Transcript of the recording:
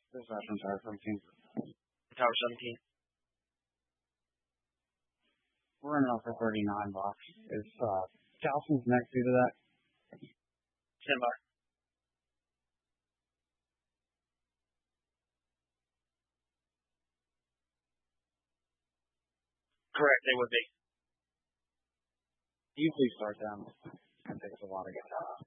This is from Tower 17. Tower 17. We're in an offer 39 box. Is Towson's next due to that? Stand by. Correct, they would be. You please start them. It takes a lot of gas.